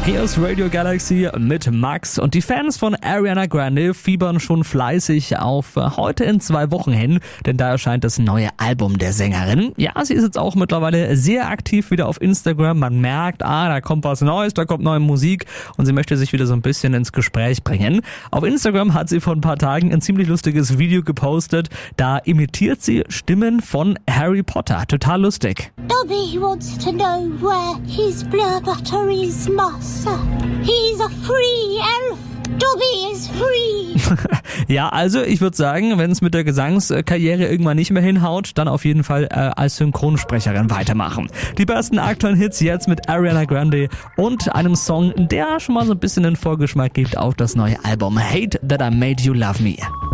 Hier ist Radio Galaxy mit Max und die Fans von Ariana Grande fiebern schon fleißig auf heute in 2 Wochen hin, denn da erscheint das neue Album der Sängerin. Ja, sie ist jetzt auch mittlerweile sehr aktiv wieder auf Instagram. Man merkt, da kommt was Neues, da kommt neue Musik und sie möchte sich wieder so ein bisschen ins Gespräch bringen. Auf Instagram hat sie vor ein paar Tagen ein ziemlich lustiges Video gepostet. Da imitiert sie Stimmen von Harry Potter. Total lustig. Dobby wants to know where his Blurbatteries must. He's a free elf. Dobby is free. Ja, also ich würde sagen, wenn es mit der Gesangskarriere irgendwann nicht mehr hinhaut, dann auf jeden Fall als Synchronsprecherin weitermachen. Die besten aktuellen Hits jetzt mit Ariana Grande und einem Song, der schon mal so ein bisschen den Vorgeschmack gibt auf das neue Album Hate That I Made You Love Me.